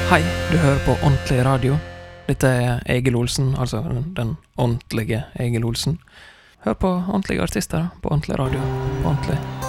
Hei, du hører på Ordentlig Radio. Dette er Egil Olsen, altså den ordentlige Egil Olsen. Hør på ordentlige artister på Ordentlig Radio, på ordentlig